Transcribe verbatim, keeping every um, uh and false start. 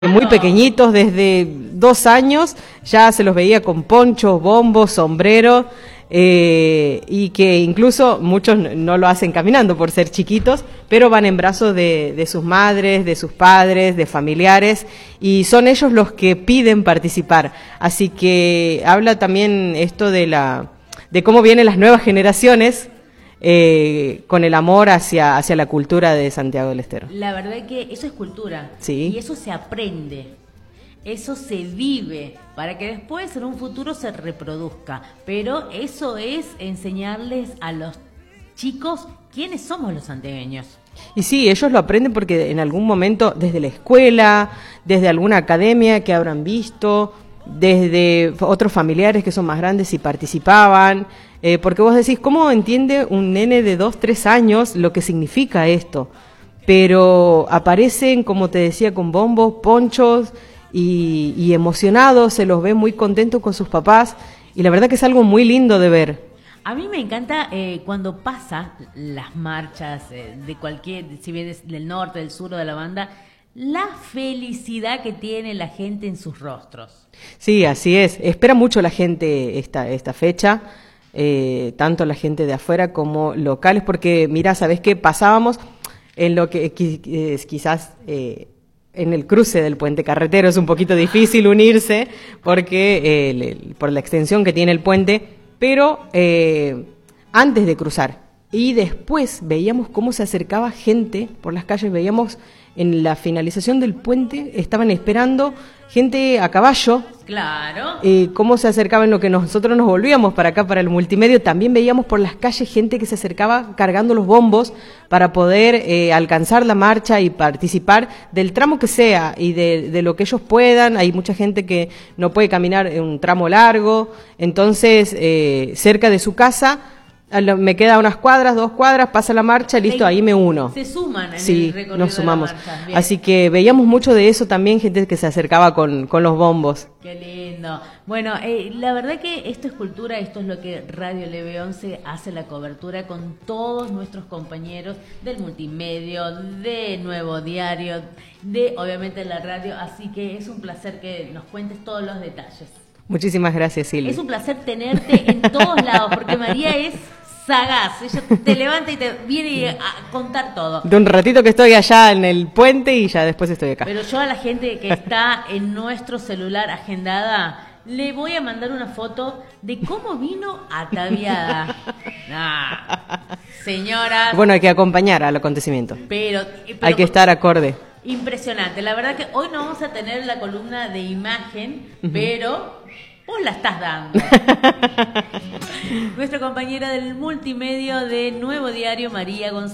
Muy pequeñitos, desde dos años, ya se los veía con ponchos, bombos, sombrero, eh, y que incluso muchos no lo hacen caminando por ser chiquitos, pero van en brazos de, de sus madres, de sus padres, de familiares, y son ellos los que piden participar. Así que habla también esto de la, de cómo vienen las nuevas generaciones, Eh, con el amor hacia, hacia la cultura de Santiago del Estero. La verdad es que eso es cultura. Sí. Y eso se aprende, eso se vive, para que después en un futuro se reproduzca. Pero eso es enseñarles a los chicos quiénes somos los santiagueños. Y sí, ellos lo aprenden porque en algún momento, desde la escuela, desde alguna academia que habrán visto, desde otros familiares que son más grandes y participaban, eh, porque vos decís, ¿cómo entiende un nene de dos, tres años lo que significa esto? Pero aparecen, como te decía, con bombos, ponchos y, y emocionados, se los ve muy contentos con sus papás, y la verdad que es algo muy lindo de ver. A mí me encanta eh, cuando pasa las marchas eh, de cualquier, si bien es del norte, del sur o de la banda, la felicidad que tiene la gente en sus rostros. Sí, así es. Espera mucho la gente esta, esta fecha, eh, tanto la gente de afuera como locales, porque mira, ¿sabés qué? Pasábamos en lo que es quizás eh, en el cruce del puente carretero, es un poquito difícil unirse porque eh, le, por la extensión que tiene el puente, pero eh, antes de cruzar y después veíamos cómo se acercaba gente por las calles, veíamos en la finalización del puente, estaban esperando gente a caballo. Claro. Eh, cómo se acercaban, lo que nosotros nos volvíamos para acá, para el multimedio, también veíamos por las calles gente que se acercaba cargando los bombos para poder eh, alcanzar la marcha y participar del tramo que sea y de, de lo que ellos puedan. Hay mucha gente que no puede caminar en un tramo largo, entonces eh, cerca de su casa, me queda unas cuadras, dos cuadras, pasa la marcha, listo, ahí me uno. Se suman en sí, el recorrido nos sumamos. de la marcha. Así que veíamos mucho de eso también, gente que se acercaba con, con los bombos. Qué lindo. Bueno, eh, la verdad que esto es cultura, esto es lo que Radio L B once hace la cobertura con todos nuestros compañeros del multimedio, de Nuevo Diario, de obviamente la radio, así que es un placer que nos cuentes todos los detalles. Muchísimas gracias, Silvia. Es un placer tenerte en todos lados, porque María es sagaz, ella te levanta y te viene a contar todo. De un ratito que estoy allá en el puente y ya después estoy acá. Pero yo a la gente que está en nuestro celular agendada, le voy a mandar una foto de cómo vino ataviada. Ah, señora. Bueno, hay que acompañar al acontecimiento. Pero, pero hay que estar acorde. Impresionante. La verdad que hoy no vamos a tener la columna de imagen, uh-huh. pero vos la estás dando. Nuestra compañera del multimedio de Nuevo Diario, María González.